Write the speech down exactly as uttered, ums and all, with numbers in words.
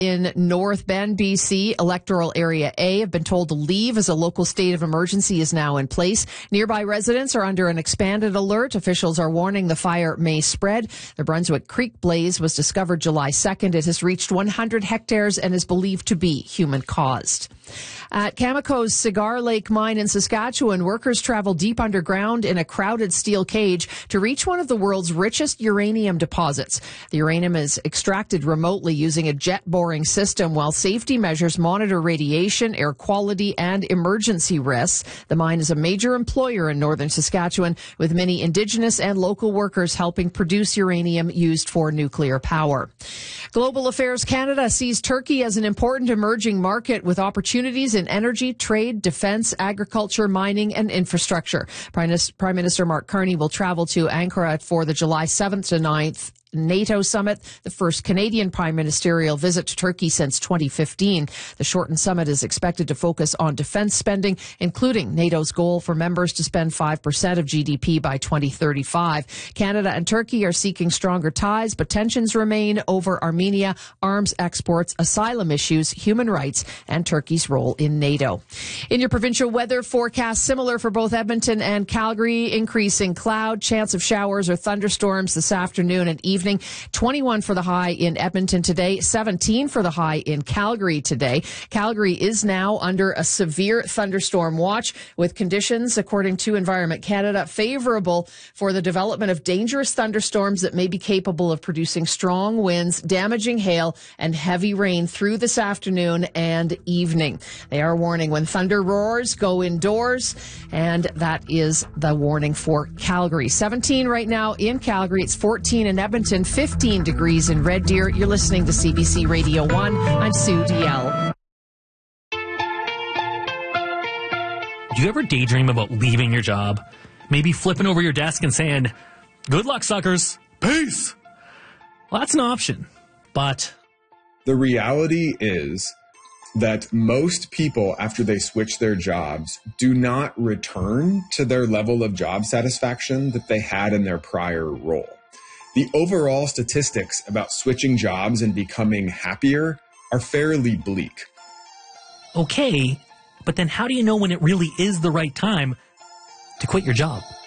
In North Bend, B C, electoral area A have been told to leave as a local state of emergency is now in place. Nearby residents are under an expanded alert. Officials are warning the fire may spread. The Brunswick Creek blaze was discovered July second. It has reached one hundred hectares and is believed to be human-caused. At Cameco's Cigar Lake mine in Saskatchewan, workers travel deep underground in a crowded steel cage to reach one of the world's richest uranium deposits. The uranium is extracted remotely using a jet boring system while safety measures monitor radiation, air quality, and emergency risks. The mine is a major employer in northern Saskatchewan, with many Indigenous and local workers helping produce uranium used for nuclear power. Global Affairs Canada sees Turkey as an important emerging market with opportunities in energy, trade, defense, agriculture, mining, and infrastructure. Prime Minister Mark Carney will travel to Ankara for the July seventh to ninth NATO summit, the first Canadian prime ministerial visit to Turkey since twenty fifteen. The shortened summit is expected to focus on defense spending, including NATO's goal for members to spend five percent of G D P by twenty thirty-five. Canada and Turkey are seeking stronger ties, but tensions remain over Armenia, arms exports, asylum issues, human rights, and Turkey's role in NATO. In your provincial weather forecast, similar for both Edmonton and Calgary, increasing cloud, chance of showers or thunderstorms this afternoon and evening. twenty-one for the high in Edmonton today, seventeen for the high in Calgary today. Calgary is now under a severe thunderstorm watch, with conditions, according to Environment Canada, favorable for the development of dangerous thunderstorms that may be capable of producing strong winds, damaging hail, and heavy rain through this afternoon and evening. They are warning when thunder roars, go indoors, and that is the warning for Calgary. seventeen right now in Calgary. It's fourteen in Edmonton. fifteen degrees in Red Deer. You're listening to C B C Radio one. I'm Sue D L. Do you ever daydream about leaving your job? Maybe flipping over your desk and saying, "Good luck, suckers. Peace." Well, that's an option. But the reality is that most people, after they switch their jobs, do not return to their level of job satisfaction that they had in their prior role. The overall statistics about switching jobs and becoming happier are fairly bleak. Okay, but then how do you know when it really is the right time to quit your job?